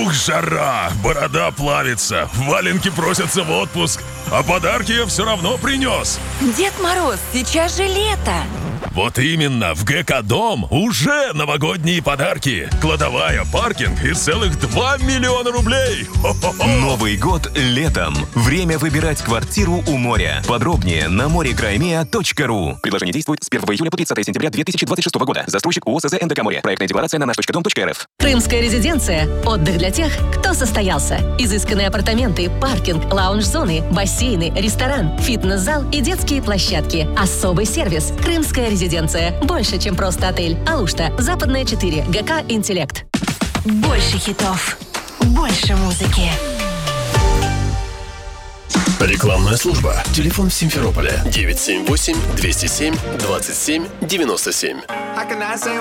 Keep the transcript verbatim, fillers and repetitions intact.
Ух, жара! Борода плавится, валенки просятся в отпуск, а подарки я все равно принес. Дед Мороз, сейчас же лето. Вот именно, в ГК Дом уже новогодние подарки. Кладовая, паркинг и целых два миллиона рублей. Хо-хо-хо. Новый год летом. Время выбирать квартиру у моря. Подробнее на морекраймеа точка ру. Предложение действует с первого июля по тридцатое сентября две тысячи двадцать шестого года. Застройщик ООО СЗ НДК «Море». Проектная декларация на наш точка дом точка эр эф. Крымская резиденция – отдых для тех, кто состоялся. Изысканные апартаменты, паркинг, лаунж-зоны, бассейны, ресторан, фитнес-зал и детские площадки. Особый сервис. Крымская резиденция. Больше, чем просто отель. Алушта, Западная четыре, ГК «Интеллект». Больше хитов, больше музыки. Рекламная служба. Телефон в Симферополе девять семь восемь двести семь двадцать семь девяносто семь.